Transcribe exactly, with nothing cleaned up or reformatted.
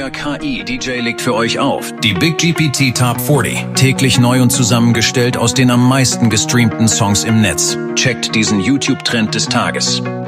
euer K I-D J legt für euch auf. Die Big G P T Top vierzig. Täglich neu und zusammengestellt aus den am meisten gestreamten Songs im Netz. Checkt diesen YouTube-Trend des Tages.